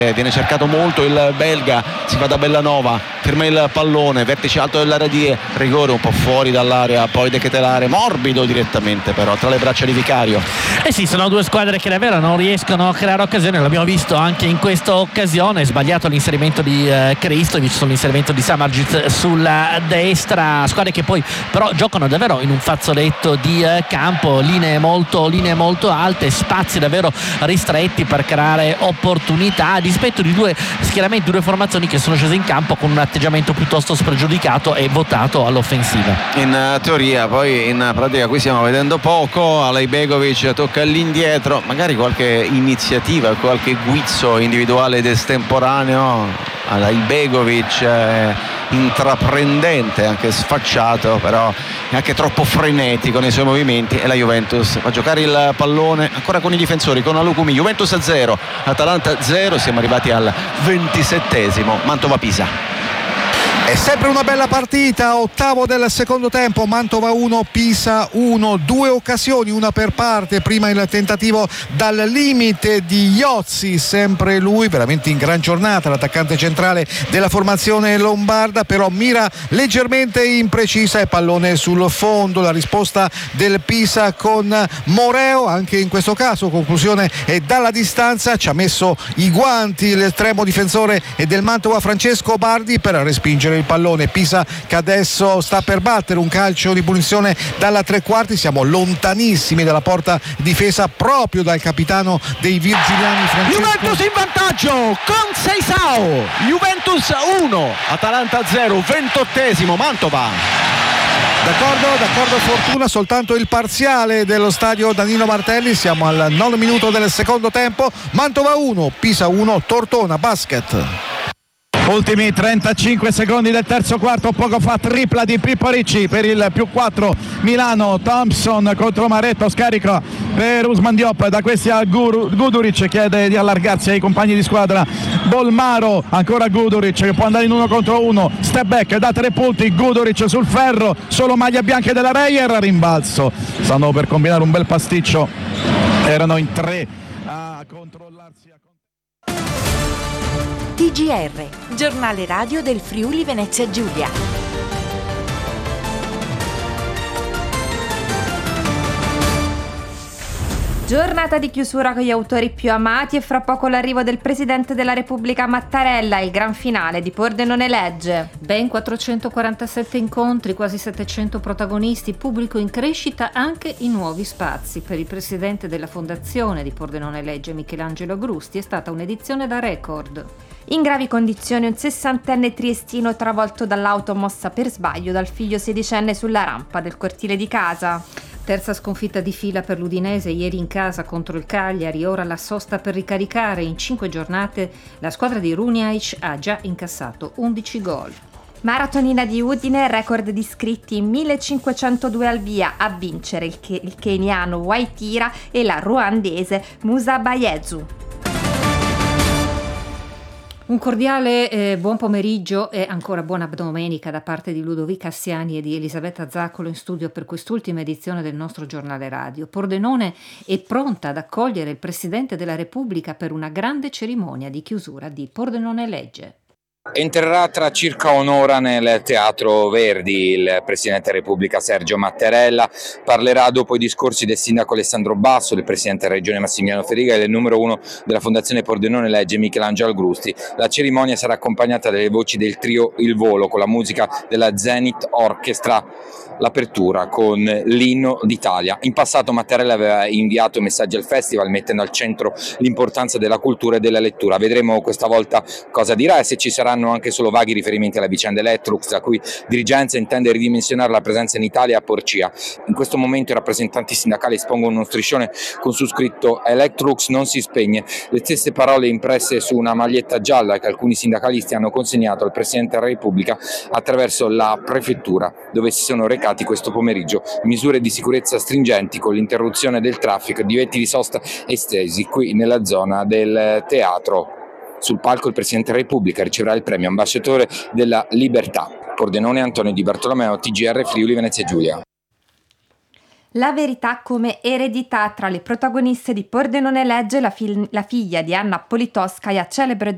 Viene cercato molto il belga, si va da Bellanova, ferma il pallone, vertice alto dell'area di rigore, un po' fuori dall'area, poi De Ketelaere, morbido direttamente però tra le braccia di Vicario. Sì, sono due squadre che davvero non riescono a creare occasioni, l'abbiamo visto anche in questa occasione. Sbagliato l'inserimento di Kristovic sull'inserimento di Samardzic sulla destra, squadre che poi però giocano davvero in un fazzoletto di campo, linee molto alte, spazi davvero ristretti per creare opportunità, a dispetto di due schieramenti, due formazioni che sono scese in campo con un atteggiamento piuttosto spregiudicato e votato all'offensiva. In teoria, poi in pratica qui stiamo vedendo poco. Alejbegovic tocca all'indietro, magari qualche iniziativa, qualche guizzo individuale ed estemporaneo. Alejbegovic intraprendente, anche sfacciato, però è anche troppo frenetico nei suoi movimenti, e la Juventus va a giocare il pallone ancora con i difensori, con Alukumi. Juventus 0, Atalanta 0, siamo arrivati al 27esimo. Mantova-Pisa. È sempre una bella partita, ottavo del secondo tempo, Mantova 1, Pisa 1, due occasioni, una per parte. Prima il tentativo dal limite di Iozzi, sempre lui veramente in gran giornata, l'attaccante centrale della formazione lombarda, però mira leggermente imprecisa e pallone sul fondo. La risposta del Pisa con Moreo, anche in questo caso conclusione è dalla distanza, ci ha messo i guanti l'estremo difensore del Mantova Francesco Bardi per respingere il pallone. Pisa che adesso sta per battere un calcio di punizione dalla tre quarti, siamo lontanissimi dalla porta difesa proprio dal capitano dei virgiliani Francesco. Juventus in vantaggio con Seisao, Juventus 1, Atalanta 0, 28esimo. Mantova. D'accordo, fortuna soltanto il parziale dello stadio Danilo Martelli. Siamo al 9 minuto del secondo tempo. Mantova 1, Pisa 1, Tortona Basket. Ultimi 35 secondi del terzo quarto, poco fa tripla di Pippo Ricci per il +4 Milano. Thompson contro Maretto, scarico per Usman Diop, da questi a Guduric, chiede di allargarsi ai compagni di squadra. Bolmaro, ancora Guduric che può andare in 1 contro 1, step back da 3 punti, Guduric sul ferro, solo maglia bianche della Reyer, rimbalzo, stanno per combinare un bel pasticcio, erano in 3 a controllarsi. TGR, giornale radio del Friuli Venezia Giulia. Giornata di chiusura con gli autori più amati e fra poco l'arrivo del Presidente della Repubblica Mattarella, il gran finale di Pordenone Legge. Ben 447 incontri, quasi 700 protagonisti, pubblico in crescita anche in nuovi spazi. Per il Presidente della Fondazione di Pordenone Legge, Michelangelo Agrusti, è stata un'edizione da record. In gravi condizioni un 60enne triestino travolto dall'auto mossa per sbaglio dal figlio 16enne sulla rampa del cortile di casa. Terza sconfitta di fila per l'Udinese, ieri in casa contro il Cagliari, ora la sosta per ricaricare. In 5 giornate la squadra di Runjaic ha già incassato 11 gol. Maratonina di Udine, record di iscritti 1502 al via, a vincere il keniano Waitira e la ruandese Musa Bayezu. Un cordiale buon pomeriggio e ancora buona domenica da parte di Ludovica Assiani e di Elisabetta Zaccolo in studio per quest'ultima edizione del nostro giornale radio. Pordenone è pronta ad accogliere il Presidente della Repubblica per una grande cerimonia di chiusura di Pordenone Legge. Entrerà tra circa un'ora nel Teatro Verdi il Presidente della Repubblica Sergio Mattarella, parlerà dopo i discorsi del Sindaco Alessandro Basso, del Presidente della Regione Massimiliano Federica e del numero 1 della Fondazione Pordenone Legge Michelangelo Agrusti. La cerimonia sarà accompagnata dalle voci del trio Il Volo con la musica della Zenith Orchestra, l'apertura con l'inno d'Italia. In passato Mattarella aveva inviato messaggi al festival mettendo al centro l'importanza della cultura e della lettura. Vedremo questa volta cosa dirà e se ci saranno anche solo vaghi riferimenti alla vicenda Electrolux, la cui dirigenza intende ridimensionare la presenza in Italia a Porcia. In questo momento i rappresentanti sindacali espongono uno striscione con su scritto Electrolux non si spegne, le stesse parole impresse su una maglietta gialla che alcuni sindacalisti hanno consegnato al Presidente della Repubblica attraverso la prefettura dove si sono recati questo pomeriggio. Misure di sicurezza stringenti con l'interruzione del traffico e divieti di sosta estesi qui nella zona del teatro. Sul palco il Presidente della Repubblica riceverà il premio Ambasciatore della Libertà. Pordenone, Antonio Di Bartolomeo, TGR Friuli Venezia Giulia. La verità come eredità. Tra le protagoniste di Pordenone Legge la figlia di Anna Politkovskaja, celebre